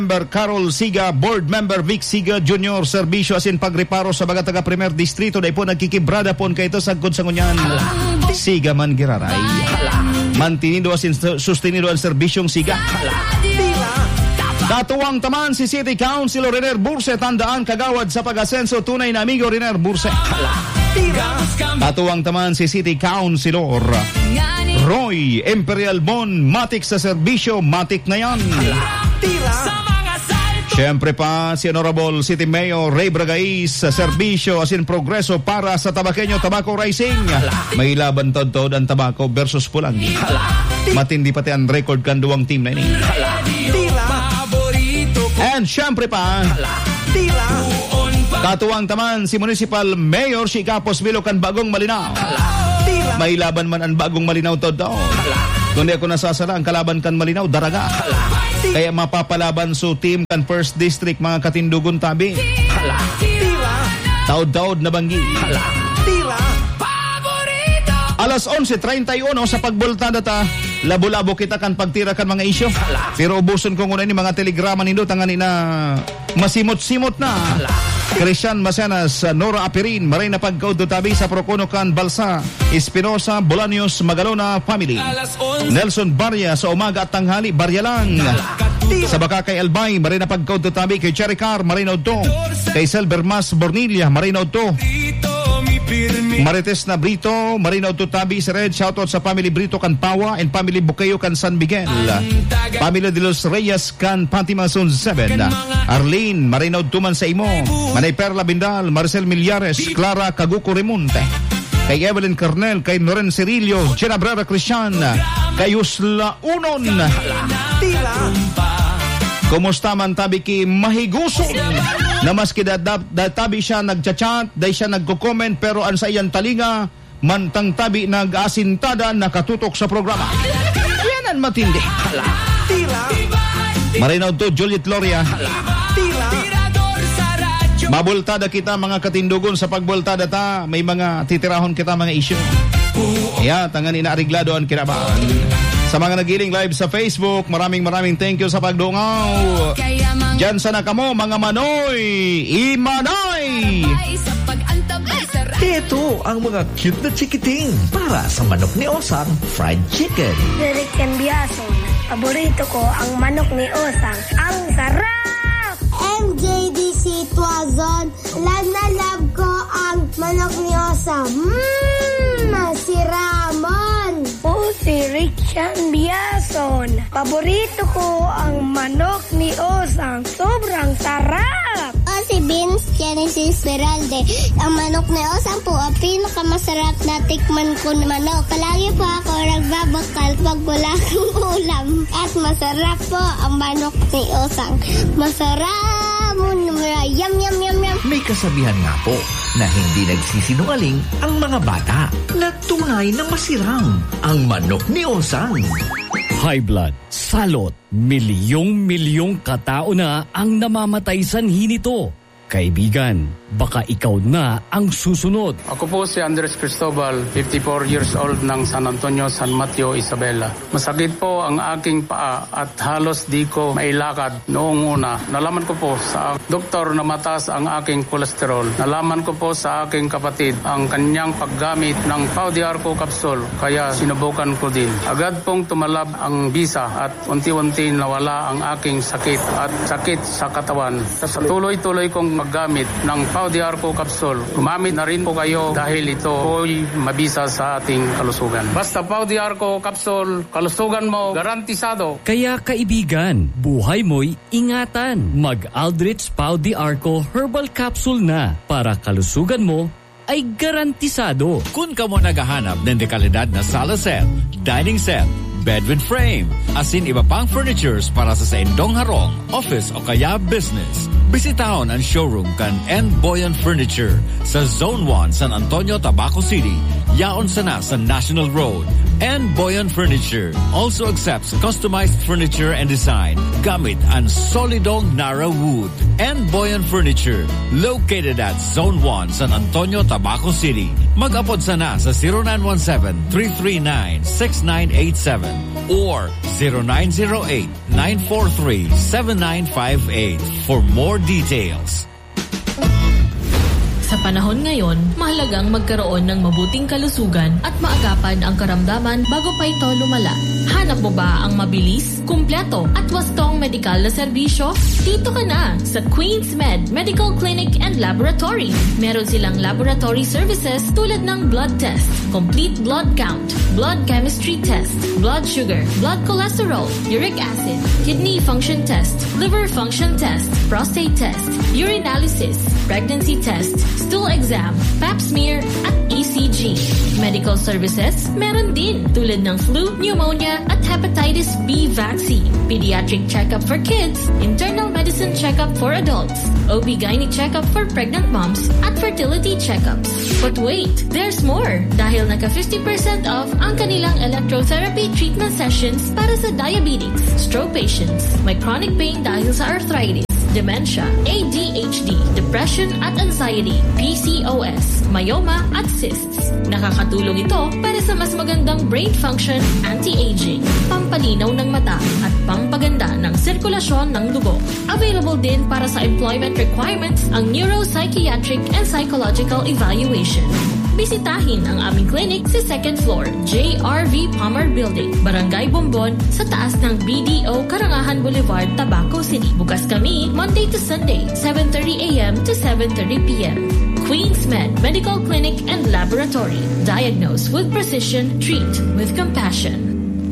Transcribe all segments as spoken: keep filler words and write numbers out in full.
Member Carol Siga, Board Member Vic Siga Junior, serbisyo asin pagreparo sa mga taga Primer Distrito dahil po nagkikibrada po kay ito sagod sa ngunyan. Siga man giraray. Mantinido asin sustenido ang serbisyong Siga. Katuwang taman si City Councilor Riner Burse, tandaan kagawad sa pag-asenso tunay na amigo Riner Burse. Katuwang taman si City Councilor Roy Imperial Bon, matik sa serbisyo, matik na yan. Siyempre pa si Honorable City Mayor Ray Bragais sa serbisyo asin progreso para sa Tabaqueño Tobacco Rising. May laban tod-tod ang tabako versus Pulangi. Matindi pati ang record kan duwang team na ini. And siyempre pa katuwang taman si Municipal Mayor si Capos Bilocan Bagong Malinaw. May laban man ang Bagong Malinaw tod-tod. Kundi ako nasasara ang kalaban kan Malinaw daraga. Kaya mapapalaban so team kan First District mga katindugon tabi. Taod-taod na banggi. Alas onse treinta y uno sa pagboltada ta, labo-labo kita kan pagtira kan mga isyo. Pero ubuson ko muna ni mga telegrama nindo tangani na masimot-simot na. Christian Masenas, Nora Apirin, maray na pagkaud tabi sa Procono kan Balsa, Espinosa, Bolaños, Magalona family. Nelson Barya sa umaga at tanghali, Barya lang. Sa baka kay Albay, maray na pagkaud tabi kay Cherry Car, maray na udto. Kay Selbermas Bornilla, maray na udto. Marites na Brito, Marina Tutabi, si Red, shoutout sa family Brito kan Pawa and family Bukayo kan San Miguel. Family de los Reyes kan Fatima Zone seven. Arlene, Marina Tuman sa imo. Manay Perla Bindal, Marcel Millares, Clara Caguco Remonte. Kay Evelyn Carnel, kay Noren Cirillo, Gina Brera Cristian, kay Usla Unon. Kumusta man tabi ki mahiguson na maski databi siya nagchat-chat, day siya nagko-comment pero an sa iyan talinga mantang tabi nag-asintada nakatutok sa programa. Yan ang matindi. Marinaw to Juliet Loria. Mabultada kita mga katindugon sa pagbultada ta, may mga titirahon kita mga issue. Yeah, tangan inaariglado ang kinabahan. Sa mga nagiling live sa Facebook, maraming maraming thank you sa pagdungaw. Diyan sana kamo mga Manoy, Imanay! Ito ang mga cute na chikiting para sa manok ni Osang fried chicken. American Biason, paborito ko ang manok ni Osang. Ang sarap! M J D C Tuazon, love na love ko ang manok ni Osang. Mmm, si Ramon. Oh, si Richan Biason. Paborito ko ang manok ni Osang. Sobrang sarap! O si Vince Genesis Peralde. Ang manok ni Osang po ang pinakamasarap na tikman ko na manok. Palagi po ako nagbabakal pag wala akong ulam. At masarap po ang manok ni Osang. Masarap! Yum, yum, yum, yum. May kasabihan nga po na hindi nagsisinungaling ang mga bata na tunay na masiram ang manok ni Osang. High blood, salot, milyong-milyong katao na ang namamatay sanhi nito. Kaibigan, baka ikaw na ang susunod. Ako po si Andres Cristobal, fifty-four years old ng San Antonio, San Mateo, Isabela. Masakit po ang aking paa at halos di ko mailakad noong una. Nalaman ko po sa doktor na mataas ang aking kolesterol. Nalaman ko po sa aking kapatid ang kanyang paggamit ng Pau de Arco capsule, kaya sinubukan ko din. Agad pong tumalab ang bisa at unti-unti nawala ang aking sakit at sakit sa katawan. Sa tuloy-tuloy kong maggamit ng Pau de Arco capsule. Gumamit na rin po kayo dahil ito po'y mabisa sa ating kalusugan. Basta Pau de Arco capsule, kalusugan mo garantisado. Kaya kaibigan, buhay mo'y ingatan. Mag-Aldrich Pau de Arco Herbal Capsule na para kalusugan mo ay garantisado. Kung ka mo naghahanap ng dekalidad na sala set, dining set, bed with frame, asin iba pang furnitures para sa saindong harong, office o kaya business, bisitahon ang showroom kan N. Boyan Furniture sa Zone one, San Antonio, Tabaco City. Yaon sana sa National Road. And Boyan Furniture also accepts customized furniture and design gamit ang solidong Nara wood. And Boyan Furniture, located at Zone one, San Antonio, Tabaco City. Mag-apod sana sa zero nine one seven, three three nine, six nine eight seven or zero nine zero eight, nine four three, seven nine five eight for more details. Sa panahon ngayon, mahalagang magkaroon ng mabuting kalusugan at maagapan ang karamdaman bago pa ito lumala. Hanap mo ba ang mabilis, kumpleto at wastong medikal na serbisyo? Dito ka na sa Queen's Med Medical Clinic and Laboratory. Meron silang laboratory services tulad ng blood test, complete blood count, blood chemistry test, blood sugar, blood cholesterol, uric acid, kidney function test, liver function test, prostate test, urinalysis, pregnancy test, stool exam, pap smear, at E C G. Medical services, meron din tulad ng flu, pneumonia, at hepatitis B vaccine. Pediatric checkup for kids, internal medicine checkup for adults, O B-G Y N checkup for pregnant moms, at fertility checkups. But wait, there's more! Dahil naka fifty percent off ang kanilang electrotherapy treatment sessions para sa diabetics, stroke patients, may chronic pain dahil sa arthritis, dementia, A D H D, depression at anxiety, P C O S, myoma at cysts. Nakakatulong ito para sa mas magandang brain function, anti-aging, pampalinaw ng mata at pampaganda ng sirkulasyon ng dugo. Available din para sa employment requirements ang neuropsychiatric and psychological evaluation. Bisitahin ang aming clinic sa second floor, J R V Palmer Building, Barangay Bombon, sa taas ng B D O Karangahan Boulevard, Tabaco City. Bukas kami Monday to Sunday, seven thirty a.m. to seven thirty p.m. Queen's Med Medical Clinic and Laboratory. Diagnose with precision, treat with compassion.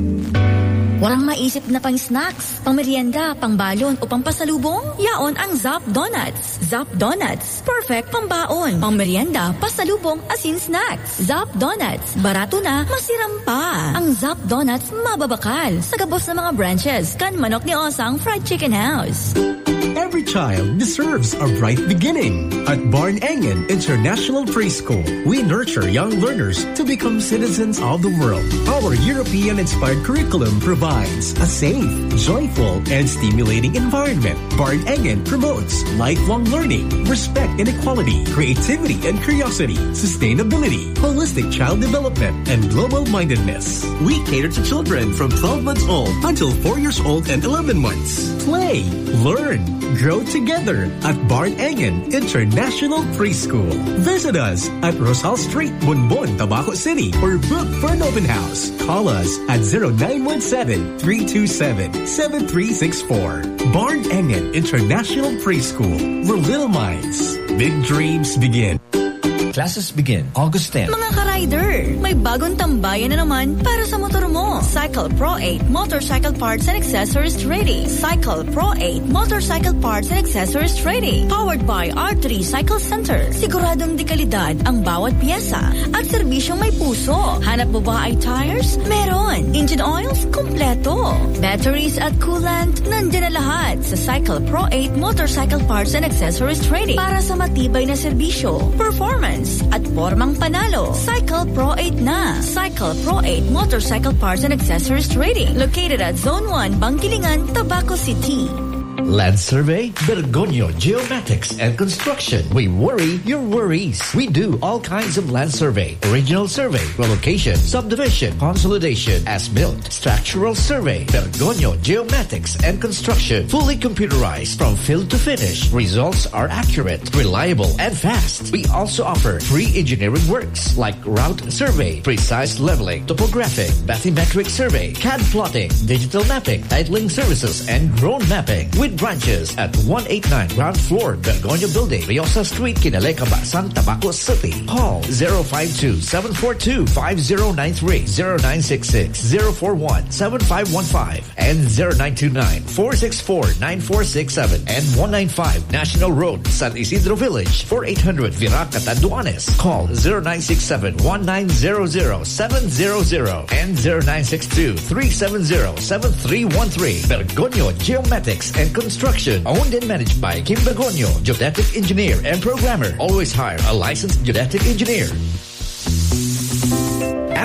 Walang maisip na pang snacks, pang merienda, pang balon o pang pasalubong? Yaon ang Zap Donuts. Zap Donuts, perfect pang baon, pang merienda, pasalubong, asin snacks. Zap Donuts, barato na, masiram pa. Ang Zap Donuts mababakal sa gabos ng mga branches kan Manok ni Osang Fried Chicken House. Every child deserves a bright beginning. At Barn Engen International Preschool, we nurture young learners to become citizens of the world. Our European-inspired curriculum provides a safe, joyful, and stimulating environment. Barn Engen promotes lifelong learning, respect and equality, creativity and curiosity, sustainability, holistic child development, and global-mindedness. We cater to children from twelve months old until four years old and eleven months. Play, learn, grow together at Barn Engen International Preschool. Visit us at Rosal Street, Bonbon, Tabaco City, or book for an open house. Call us at zero nine one seven, three two seven, seven three six four. Barn Engen International Preschool, where little minds, big dreams begin. Classes begin August tenth. Mga ka-rider, may bagong tambayan na naman para sa motor mo. Cycle Pro eight Motorcycle Parts and Accessories Trading. Cycle Pro eight Motorcycle Parts and Accessories Trading. Powered by R three Cycle Center. Siguradong di kalidad ang bawat piyesa at serbisyong may puso. Hanap mo ba ay tires? Meron. Engine oils? Kompleto. Batteries at coolant? Nandiyan na lahat sa Cycle Pro eight Motorcycle Parts and Accessories Trading para sa matibay na serbisyo, performance, at formang panalo. Cycle Pro eight na. Cycle Pro eight Motorcycle Parts and Accessories Trading. Located at Zone one, Bangkilingan, Tabaco City. Land Survey, Bergonio Geomatics and Construction. We worry your worries. We do all kinds of land survey, original survey, relocation, subdivision, consolidation, as-built, structural survey, Bergonio Geomatics and Construction. Fully computerized from field to finish. Results are accurate, reliable, and fast. We also offer free engineering works like route survey, precise leveling, topographic, bathymetric survey, C A D plotting, digital mapping, titling services, and drone mapping. With branches at one eighty-nine ground floor Bergonio Building, Riosa Street, Kinaleka, Basan, Tabaco City. Call zero five two, seven four two, five zero nine three, zero nine six six, zero four one, seven five one five, and zero nine two nine, four six four, nine four six seven, and one ninety-five National Road, San Isidro Village, four eight hundred Viraca, Tanduanes. Call zero nine six seven, one nine zero zero, seven zero zero and zero nine six two, three seven zero, seven three one three. Bergonio Geomatics and Construction, owned and managed by Kim Bergonio, geodetic engineer and programmer. Always hire a licensed geodetic engineer.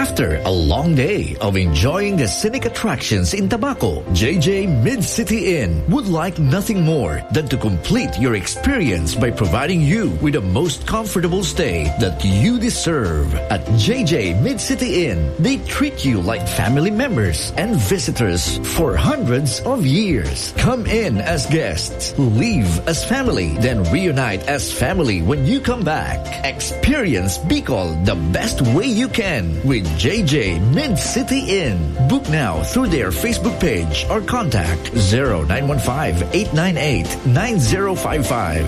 After a long day of enjoying the scenic attractions in Tabaco, J J Mid-City Inn would like nothing more than to complete your experience by providing you with the most comfortable stay that you deserve. At J J Mid-City Inn, they treat you like family members and visitors for hundreds of years. Come in as guests, leave as family, then reunite as family when you come back. Experience Bicol the best way you can with J J Mid-City Inn. Book now through their Facebook page or contact zero nine one five, eight nine eight, nine zero five five.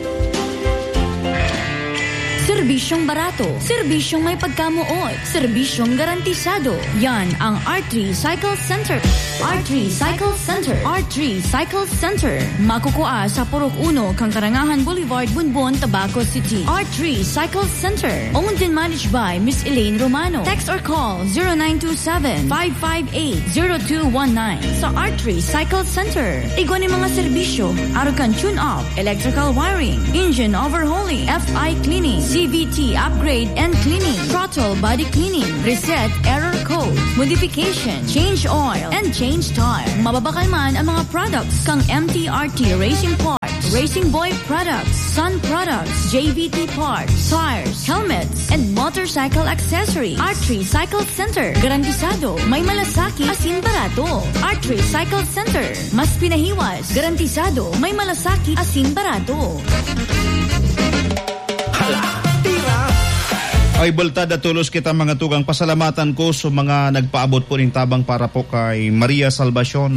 Serbisyong barato, serbisyong may pagkamuot, serbisyong garantisado. Yan ang R three Cycle Center. R three Cycle Center. R three Cycle Center. Makukuha sa Purok Uno, Kangkarangahan Boulevard, Bunbon, Tabaco City. R three Cycle Center. Owned and managed by Miss Elaine Romano. Text or call zero nine two seven, five five eight, zero two one nine. Sa R three Cycle Center. Igwan mga serbisyo, arukan tune-up, electrical wiring, engine overhauling, F I cleaning, C V T upgrade and cleaning, throttle body cleaning, reset error code, modification, change oil, and change tire. Mababakal man ang mga products kang M T R T Racing Parts, Racing Boy Products, Sun Products, J V T Parts, tires, helmets, and motorcycle accessories. R three Cycle Center. Garantisado, may malasaki, asin barato. R three Cycle Center. Mas pinahiwas. Garantisado, may malasaki, asin barato. Ay bultada tulos kita mga tugang pasalamatan ko sa mga nagpaabot po ng tabang para po kay Maria Salvacion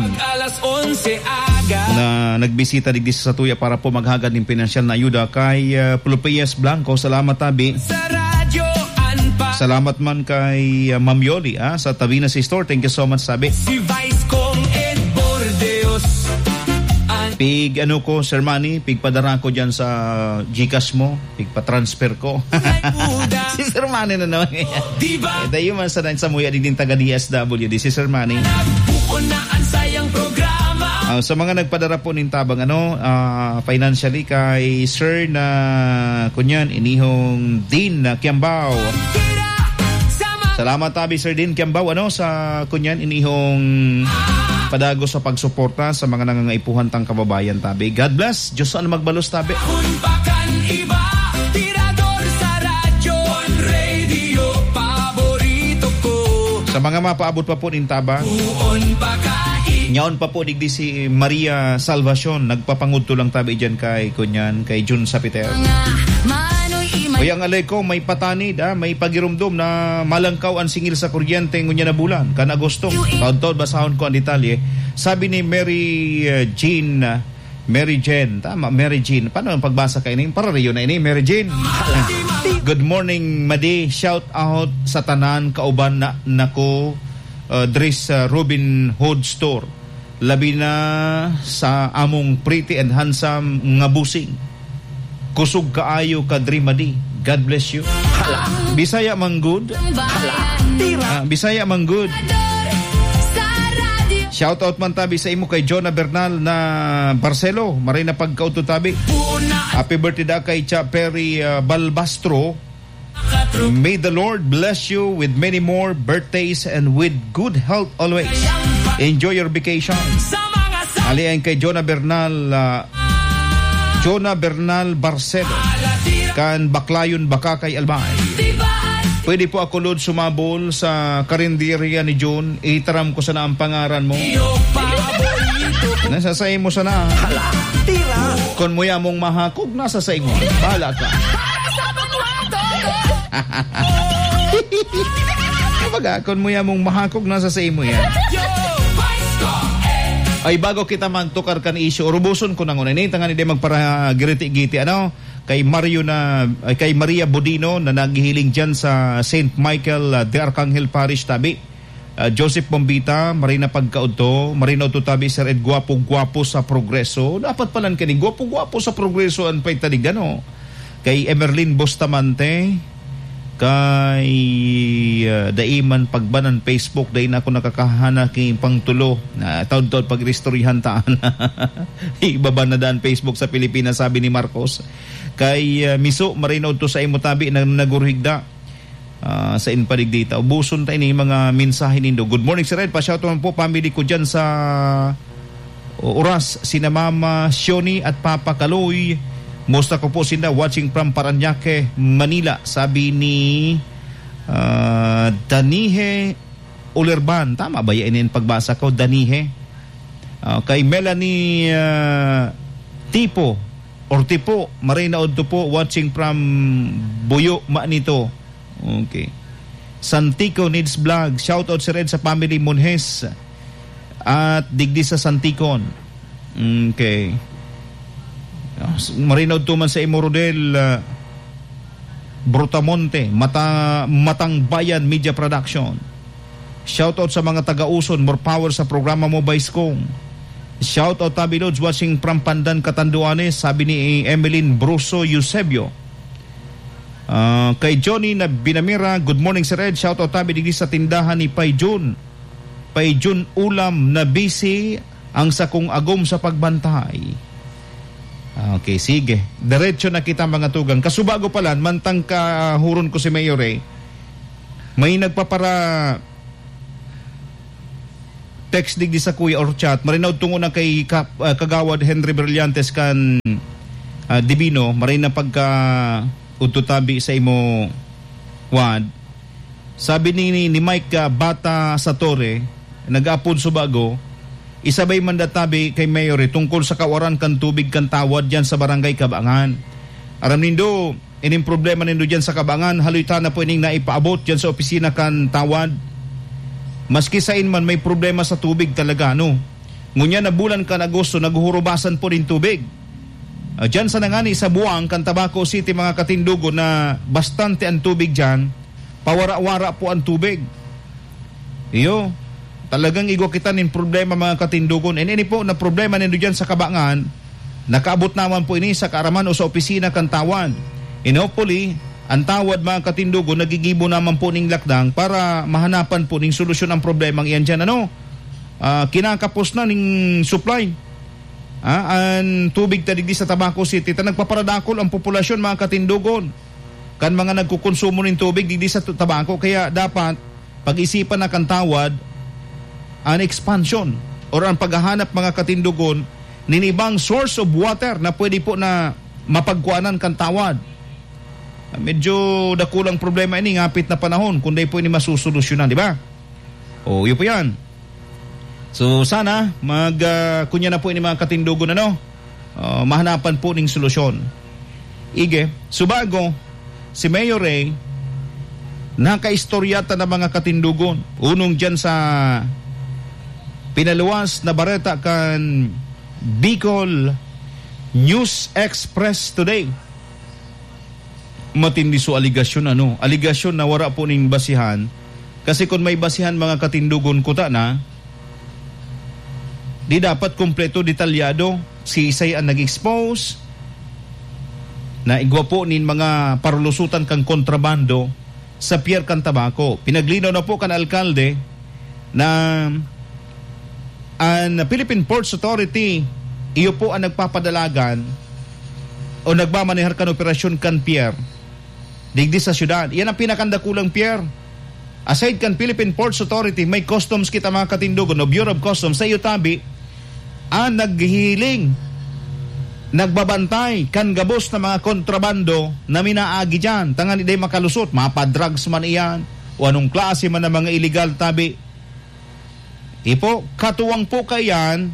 na nagbisita digdi sa Tuya para po maghagad ng pinansyal na ayuda kay uh, Plupias Blanco. Salamat tabi. Salamat man kay uh, Ma'am Yoli ah, sa Tabinas Store. Thank you so much sabi. Si Vice Kong Ed Bordeos. Pig ano ko, Sir Manny, pig padara ko dyan sa Gcash mo, pig pa-transfer ko. Si Sir Manny na naman. Diba? Ito yung man sa sa muya din taga D S W, di si Sir Manny. Uh, sa mga nagpadara po ng tabang ano, uh, financially kay Sir na kunyan, inihong Dean na Kiambao. Salamat tabi Sir Dean Kiambao ano, sa kunyan, inihong padago sa pagsuporta sa mga nangangaipuhan tang kababayan tabi. God bless. Diyos ang magbalos tabi. Sa mga mapaabot pa po ng taba, nyaon pa po digdi si Maria Salvacion. Nagpapangudto lang tabi dyan kay kunyan, kay Jun Sapiter. Kaya ang alay ko, may patanid, ah, may pagirumdum na malangkaw ang singil sa kuryente ngunya na bulan. Kan Agosto, taon-taon basahon ko ang detalye. Sabi ni Mary uh, Jean, uh, Mary Jean, tama, Mary Jean. Paano ang pagbasa kayo ni? Para riyo na ini, Mary Jean. Good morning, Madi. Shout out sa tanan, kauban na nako, uh, Dris uh, Robin Hood Store. Labi na sa among pretty and handsome nga busing. Kusog kaayo ka Dri Madi. God bless you. Hala. Bisaya man good. Hala. Uh, Bisaya man good. Shout out man tabi sa imo kay Jonah Bernal na Barcelo. Maray na pagkauto tabi. Happy birthday da kay Cha Perry uh, Balbastro. May the Lord bless you with many more birthdays and with good health always. Enjoy your vacation. Alian kay Jonah Bernal uh, Jonah Bernal Barcelo kan Baklayon Baka kay Albay. Pwede po ako load sumabol sa karinderya ni John. Itaram ko sana ang pangaran mo. Nasasay mo sana. Kung muya mong mahakog, nasasay mo. Bahala ka. Kapaga, kung muya mong mahakog, nasasay mo yan. Ay bago kita magtukar kan issue, urubuson ko nang una ni tangan ide magpara giriti-giti ano kay Mario na ay, kay Maria Bodino na naghihiling diyan sa Saint Michael uh, de Arcangel Parish tabi. Uh, Joseph Bombita, Marina Pagkaudto, Marina Udto tabi Sir Ed Guwapo-guwapo sa progreso. Dapat palan kani guwapo-guwapo sa progreso an pay tadigano. Kay Emerlyn Bustamante, kay uh, daiman pagbanan Facebook dai na ako nakakahana kay pangtulo na uh, taud-taud pagristoryahan taan ibaba na daan Facebook sa Pilipinas sabi ni Marcos. Kay uh, Miso Marino to sa imo tabi na nagurhigda uh, sa inpadig dita. Ubuson tayo ni mga mensahe nindo. Good morning Sir Red, pa-shout out po family ko dyan sa oras, sina Mama Shioni at Papa Kaloy. Musta ko po sila watching from Paranaque, Manila. Sabi ni uh, Danihe Ulerban. Tama ba yan yung pagbasa ko? Danihe. Uh, kay Melanie uh, Tipo or Tipo Marina Odto po watching from Buyo Manito. Okay. Santico Needs Vlog. Shout out si Red sa family Monjes at digdi sa Santicon. Okay. Marina Odto man sa Imorodel, uh, Brutamonte, Mata, Matang Bayan Media Production. Shout out sa mga taga-Uson, more power sa programa mo Vice Kong. Shout out Tabi Lods watching from Pandan, Catanduanes, sabi ni Emeline Bruso Eusebio. Uh, kay Johnny na Binamira, good morning Sir Red. Shout out Tabi digdi sa tindahan ni Payjun. Payjun Ulam na busy ang sakong agom sa pagbantay. Okay, sige. Diretso na kita mga tugang. Kasubago pala, mantang kahuron ko si Mayor eh, may nagpapara text digdi sa kuya or chat. Marinaw tungo na kay Kap, uh, Kagawad Henry Brillantes kan uh, Divino. Marina pagka ututabi sa imo wad. Sabi ni, ni, ni Mike uh, Bata Satore, nag-apod subago, isabay mandatabi kay Mayor eh, tungkol sa kawaran kan tubig kan tawad dyan sa barangay Kabangan. Aram nindo, ining problema nindo dyan sa Kabangan, haluita na po ining naipaabot dyan sa opisina kan tawad. Maski sa inman may problema sa tubig talaga, no? Ngunya na bulan kan Agosto, naghuhurubasan po din tubig. Uh, dyan sa nangani sa Buang, kan Tabaco City mga katindugo na bastante ang tubig dyan, pawara-wara po ang tubig. Iyo, talagang igo kita nin problema mga katindugon. And ini po na problema nindo dyan sa Kabangan, nakaabot naman po ini sa kaaraman o sa opisina kan tawad. And hopefully, ang tawad mga katindugo, nagigibo naman po ning lakdang para mahanapan po ning solusyon ang problemang iyan dyan. Ano? Uh, kinakapos na ning supply. Ah, ang tubig tadigdi sa Tabaco City. Ta nagpaparadakol ang populasyon mga katindugon. Kan mga nagkukonsumo ng tubig digdi sa Tabaco. Kaya dapat pag-isipan na kan tawad an expansion or ang paghahanap mga katindugon ninibang source of water na pwede po na mapagkuanan kan tawad. Medyo dakulang problema ini ngapit na panahon kundi po ini masusolusyonan, di ba? O, yun po yan. So sana mag uh, kunya na po ini mga katindugon ano, uh, mahanapan po ning solusyon. Ige, subago si Mayor Ray nakaistoryata na mga katindugon. Unong dyan sa pinaluwas na bareta kan Bicol News Express today. Matindi so aligasyon ano, aligasyon na wara po ning basihan. Kasi kung may basihan mga katindugon kuta na, di dapat kompleto detalyado. Si Isay ang nag-expose na igwa po nin mga parulusutan kang kontrabando sa Pier kan Tabaco. Pinaglinaw na po kan alkalde na ang Philippine Ports Authority iyo po ang nagpapadalagan o nagmamanehar kan operasyon kan pier digdi sa syudad. Yan ang pinakandakulang pier. Aside kan Philippine Ports Authority, may customs kita mga katindugon o Bureau of Customs sa iyo tabi ang naghihiling, nagbabantay kan gabos na mga kontrabando na minaagi dyan. Tangan iday makalusot, mapadrugs man iyan o anong klase man na mga illegal tabi. Ipo, katuwang po kayan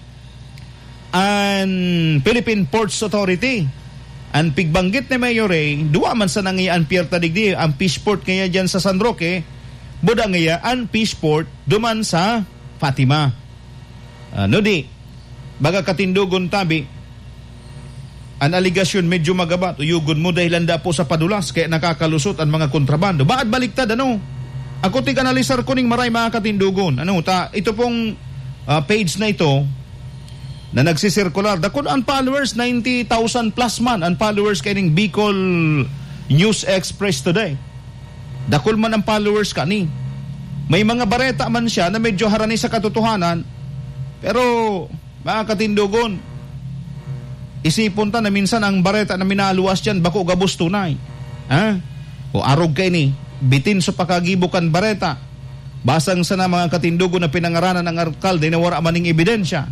ang Philippine Ports Authority. Ang pigbanggit ni Mayor Ray, duwa man sa nangiyaan pier tadigdi, ang fishport kaya dyan sa San Roque, buda ngaya ang fishport duman sa Fatima. Ano di? Baga katindugon tabi, ang aligasyon medyo magabat, uyugon mo dahil landa po sa padulas, kaya nakakalusot ang mga kontrabando. Bakit baliktad ano? Ako ting analisar ko ning maray mga katindugon. Ano, ta, ito pong uh, page na ito, na nagsisirkular. Dakon ang followers, ninety thousand plus man ang followers kaining Bicol News Express today. Dakol man ang followers kani. May mga bareta man siya na medyo harani sa katotohanan, pero mga katindugon, isipon ta na minsan ang bareta na minaluwas dyan, bako gabos tunay. Ha? O arog kay ni. bitin sa pakagibukan bareta. Basang sana mga katindugon na pinangaranan ng alkalde na wala maning ebidensya.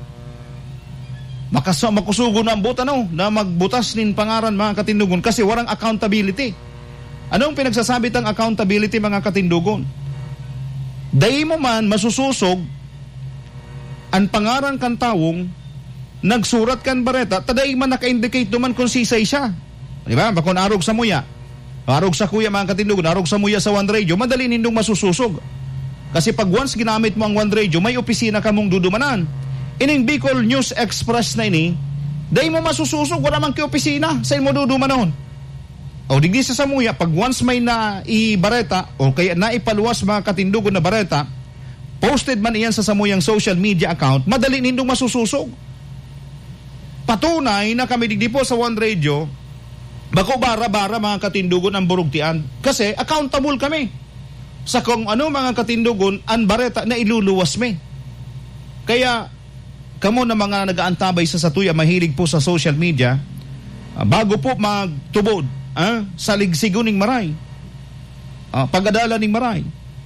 Makas makusugo na ang buta no, na magbutas nin pangaran mga katindugon kasi warang accountability. Anong pinagsasabi tang accountability mga katindugon? Dahil mo man masususog ang pangaran kan tawong nagsurat kan bareta, taday man naka-indicate duman kung sisay siya. Di ba? Bakon arog sa muya. Arog sa kuya mga katindugon, arog sa muya sa One Radio, madali nindong masususog. Kasi pag once ginamit mo ang One Radio, may opisina ka mong dudumanan. Ining Bicol News Express na ini, dahil mo masususog, wala man kayo opisina, saan mo dudumanon? O digdi sa samuya, pag once may na i-bareta, o kaya naipaluwas mga katindugon na bareta, posted man iyan sa samuyang social media account, madali nindong masususog. Patunay na kami digdi po sa One Radio, bako bara-bara mga katindugon ang burugtian, kasi accountable kami sa kung ano mga katindugon ang bareta na iluluwas me. Kaya, kamo na mga nag-aantabay sa Satuya, mahilig po sa social media, uh, bago po magtubod, uh, sa ligsigo ning maray, uh, pag-adala ning maray.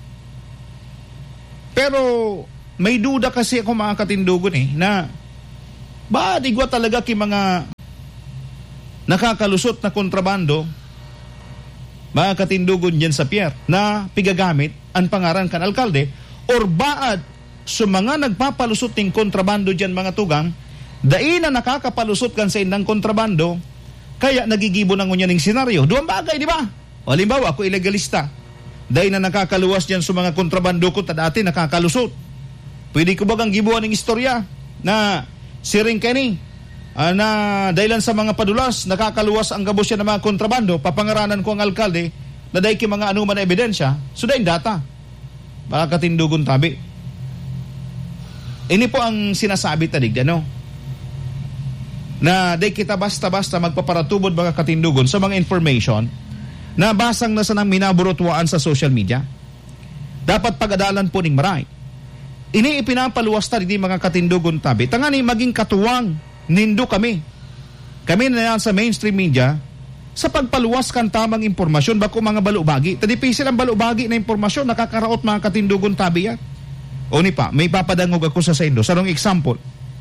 Pero, may duda kasi ako mga katindugon eh, na, ba, digwa talaga ki mga nakakalusot na kontrabando, mga katindugon dyan sa Pierre, na pigagamit ang pangaran kan alkalde, or baad, so mga nagpapalusot ng kontrabando dyan mga tugang, dahil na nakakapalusot kan sa indang kontrabando, kaya nagigibo na ngunyan ng senaryo. Duwang bagay, di ba? O halimbawa, ako ilegalista. Dahil na nakakaluwas dyan sa mga kontrabando ko, dati nakakalusot. Pwede ko bagang gibuan ng istorya na siring kani, uh, na dahilan sa mga padulas, nakakaluwas ang gabos yan ng mga kontrabando, papangaranan ko ang alkalde, na dahil ki mga anuman na ebidensya, so dahil data. Mga katindugon tabi. Ini po ang sinasabi tadig, ano? Na di kita basta-basta magpaparatubod mga katindugon sa mga information na basang na sanang minaburotwaan sa social media. Dapat pag-adalan po ning maray. Ini ipinapaluwas tadig mga katindugon tabi. Tangani maging katuwang nindo kami. Kami na yan sa mainstream media sa pagpaluwas kan tamang impormasyon bako mga balubagi. Tadipisil ang balubagi na impormasyon, nakakaraot mga katindugon tabi yan. O ni pa, may papadangog ako sa sendo. Sarong example.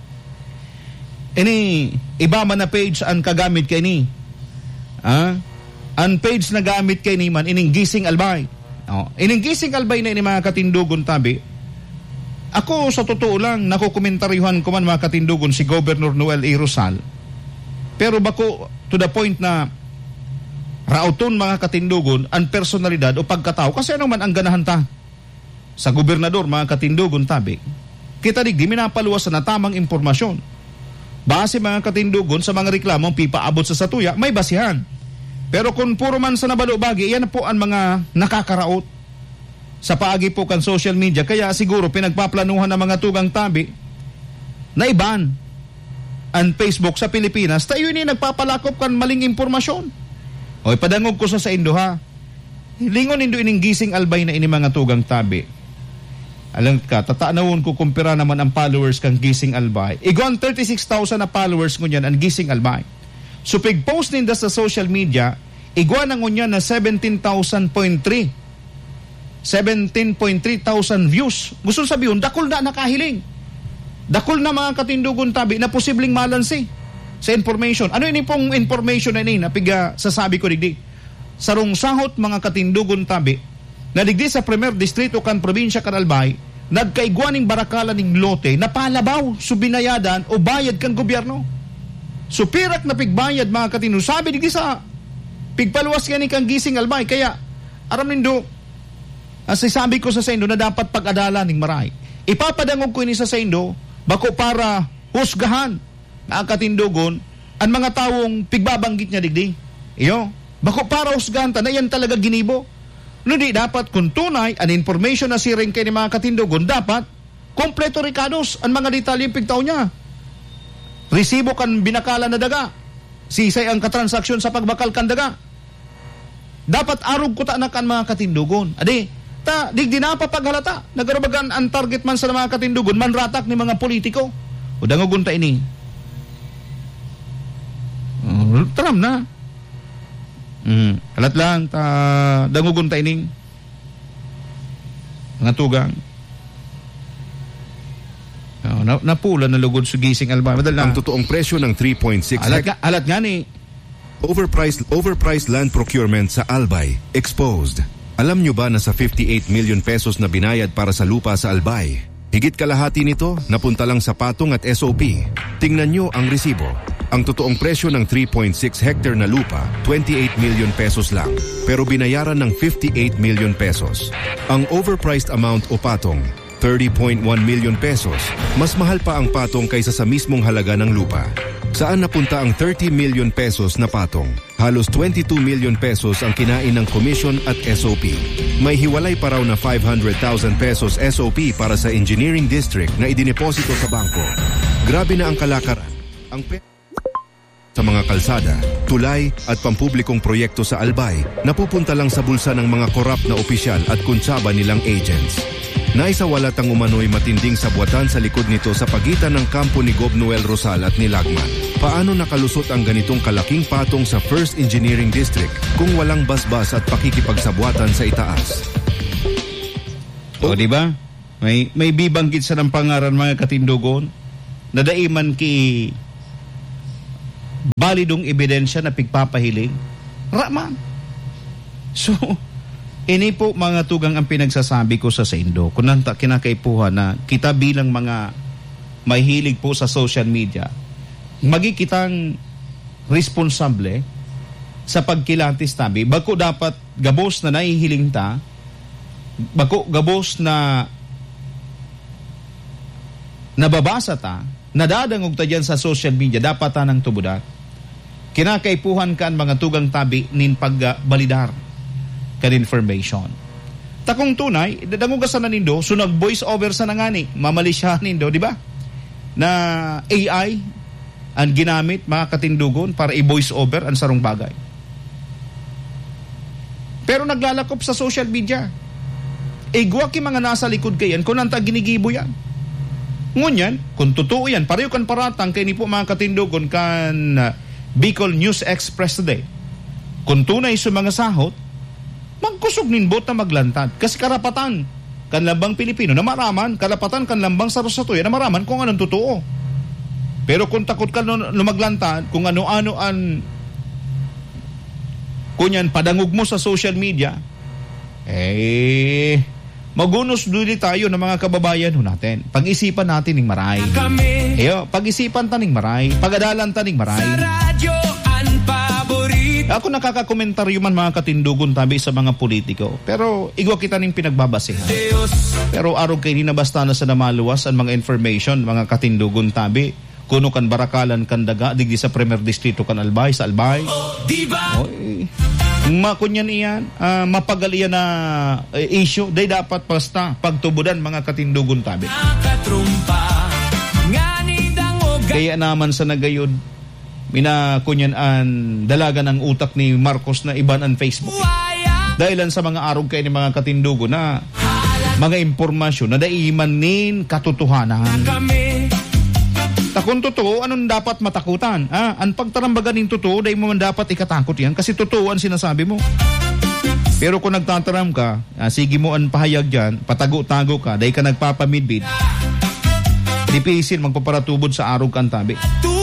Ini, iba man na page ang kagamit kay ni. Ah? Ang page na gamit kay ni man, ining Gising Albay. O, ining Gising Albay na ini mga katindugon tabi. Ako sa totoo lang, nakukomentaryuhan ko man mga katindugon si Governor Noel A. Rosal. Pero bako, to the point na rauton mga katindugon, ang personalidad o pagkatao. Kasi ano man ang ganahan ta sa gobernador, mga katindugon tabi, kita digdi minapaluwas na tamang impormasyon. Base mga katindugon sa mga reklamong pipaabot sa Satuya, may basihan. Pero kung puro man sa nabalubagi, yan po ang mga nakakaraot sa paagi po kan social media. Kaya siguro pinagpaplanuhan ng mga tugang tabi na iban ang Facebook sa Pilipinas, tayo ni nagpapalakop kan maling impormasyon. O ipadangog ko sa sa indo ha. Lingon indo ining Gising Albay na ini mga tugang tabi. Alam ka, tataanawon ko kumpira naman ang followers kang Gising Albay. Igon thirty-six thousand na followers ngunyan ang Gising Albay. So pig post ninda sa social media, igwa na ngunyan na seventeen thousand point three. seventeen point three thousand views. Gusto sabihin, dakol na nakahiling. Dakol na mga katindugon tabi na posibleng malansi sa information. Ano ini pong information na ini na piga sasabi ko digdi? Sarong sahot mga katindugon tabi na digdi sa Premier Distrito kan probinsya kan Albay, nagkaigwaning barakala ning lote na palabaw, subinayadan o bayad kan gobyerno. So pirak na pigbayad mga katino. Sabi digdi sa pigpaluwas gani kang Gising Albay. Kaya aram nindo, as sabi ko sa sendo na dapat pag-adala ning maray. Ipapadangog ko ini sa sendo bako para husgahan mga katindugon ang mga tawong pigbabanggit niya digdi. Iyo, bako para husgahan ta na yan talaga ginibo. No di dapat kung tunay ang information na siring kay ni mga katindugon, dapat kompleto rikados ang mga detalyeng pigtaw niya. Resibo kan binakala na daga, sisay ang katransaksyon sa pagbakal kan daga. Dapat arog ko ta na kan mga katindugon. Adi, ta digdi na papaghalata, nagarabagan ang target man sa mga katindugon, manratak ni mga politiko. O dangogon ta ini. Uh, taram na. Mm. Alat lang, ta, dangugon ta ining. Mga tugang. Oh, na, napula na lugod sa gising albay. Madala. Ang totoong presyo ng three point six alat, hect- alat nga ni. Overpriced, overpriced land procurement sa Albay. Exposed. Alam nyo ba na sa fifty-eight million pesos na binayad para sa lupa sa Albay, higit kalahati nito napunta lang sa patong at S O P. Tingnan nyo ang resibo. Ang totoong presyo ng three point six hectare na lupa, twenty-eight million pesos lang. Pero binayaran ng fifty-eight million pesos. Ang overpriced amount o patong, thirty point one million pesos. Mas mahal pa ang patong kaysa sa mismong halaga ng lupa. Saan napunta ang thirty million pesos na patong? Halos twenty-two million pesos ang kinain ng commission at S O P. May hiwalay pa raw na five hundred thousand pesos S O P para sa engineering district na idineposito sa bangko. Grabe na ang kalakaran. Ang pe- sa mga kalsada, tulay at pampublikong proyekto sa Albay napupunta lang sa bulsa ng mga korap na opisyal at kuntsaba nilang agents. Naisawalat ang umano'y matinding sabwatan sa likod nito sa pagitan ng kampo ni Gob Noel Rosal at ni Lagman. Paano nakalusot ang ganitong kalaking patong sa First Engineering District kung walang basbas at pakikipagsabwatan sa itaas? O, di ba? May, may bibanggit sa ng pangaran mga katindugon na daiman ki balidong ebidensya na pigpapahiling. Raman. So, ini po mga tugang ang pinagsasabi ko sa Saindo. Kung nanta kinakaipuhan na kita bilang mga mahilig po sa social media, magikitang responsable sa pagkilantis tabi. Bako dapat gabos na nahihiling ta, bako gabos na nababasa ta, nadadangog ta dyan sa social media, dapat ta ng tubudan. Kinakaipuhan kan mga tugang tabi nin pagbalidar kan information. Takong tunay, dadangog sa nanindo, so nag-voice over sa nangani, mamalisya nindo, di ba? Na A I ang ginamit mga katindugon para i-voice over ang sarong bagay. Pero naglalakop sa social media. Igwa ki mga nasa likod kayan kung nanta ginigibo yan. Ngunyan, kung totoo yan, pareho kan paratang kay ni po mga katindugon kan uh, Bicol News Express today. Kung tunay sa mga sahot, magkusog ninbot na maglantad. Kasi karapatan kan lambang Pilipino na maraman, karapatan kan lambang sa Rosatoya na maraman kung anong totoo. Pero kung takot ka lumaglantad, kung ano-ano ang kunyan padangog mo sa social media, eh, magunos duli tayo ng mga kababayan ho natin. Pag-isipan natin ng maray. Eyo, pag-isipan ta ng maray. Pag-adalan ta ng maray. Ako nakakakomentaryo man mga katindugon tabi sa mga politiko. Pero igwa kita ning pinagbabasihan. Pero arog kay na basta na sa namaluwas ang mga information, mga katindugon tabi. Kuno kan barakalan kan daga digdi sa Premier Distrito kan Albay sa Albay. Oy. Makunyan iyan, uh, mapagalian na uh, issue, day dapat basta pagtubudan mga katindugon tabi. Kaya naman sa nagayod, minakunyan ang dalaga ng utak ni Marcos na iban ang Facebook. Dahilan sa mga arog kayo ni mga katindugon na mga impormasyon na daimanin katotohanan. Kung totoo, anong dapat matakutan? Ah, ang pagtarambagan ng totoo, dahil mo man dapat ikatakot yan kasi totoo ang sinasabi mo. Pero kung nagtataram ka, ah, sige mo ang pahayag dyan, patago-tago ka, dahil ka nagpapamidbid, dipisil magpaparatubod sa arog kang tabi.